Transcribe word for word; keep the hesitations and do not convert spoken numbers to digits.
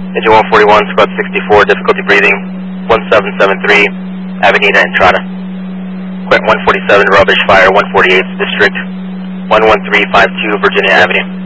Engine one forty-one, squad sixty-four, difficulty breathing, one seven seven three, Avenida Entrada. Quint one forty-seven, rubbish fire, one forty-eighth District, one one three five two, Virginia Avenue.